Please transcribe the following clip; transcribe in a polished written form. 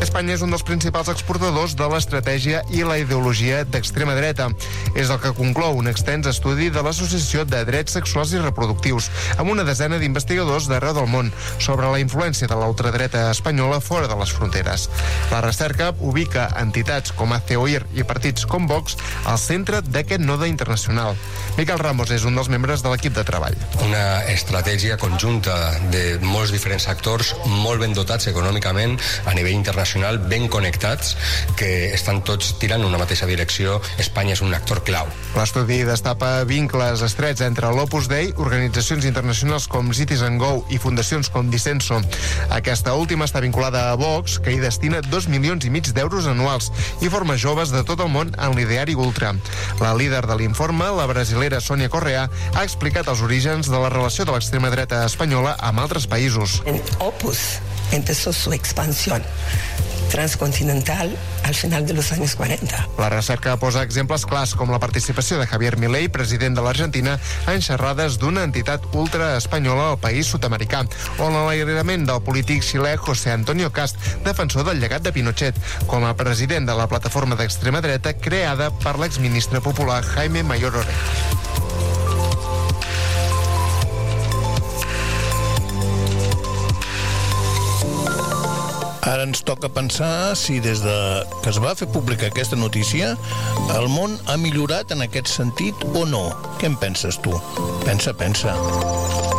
Espanya és un dels principals exportadors de l'estratègia i la ideologia d'extrema dreta. És el que conclou un extens estudi de l'Associació de Drets Sexuals i Reproductius, amb una desena d'investigadors d'arreu del món, sobre la influència de la ultradreta espanyola fora de les fronteres. La recerca ubica entitats com ACOIR i partits com Vox al centre d'aquest node internacional. Miquel Ramos és un dels membres de l'equip de treball. Una estratègia conjunta de molts diferents actors, molt ben dotats econòmicament, a nivell internacional, ben connectats, que estan tots tirant en una mateixa direcció. Espanya és un actor clau. L'estudi destapa vincles estrets entre l'Opus Dei, organitzacions internacionals com Citizen Go i fundacions com Dissenso. Aquesta última està vinculada a Vox, que hi destina 2,5 milions d'euros anuals i forma joves de tot el món en l'ideari ultra. La líder de l'informe, la brasilera Sònia Correa, ha explicat els orígens de la relació de l'extrema dreta espanyola amb altres països. En Opus empezó su expansión transcontinental al final de los años 40. La recerca posa exemples clars com la participació de Javier Milei, president de l'Argentina, en xerrades d'una entitat ultraespanyola al país sud-americà, o l'enlairament del polític xilè José Antonio Cast, defensor del llegat de Pinochet, com a president de la plataforma d'extrema dreta creada per l'exministre popular Jaime Mayor Oreja. Ara ens toca pensar si des de que es va fer pública aquesta notícia el món ha millorat en aquest sentit o no. Què en penses tu? Pensa.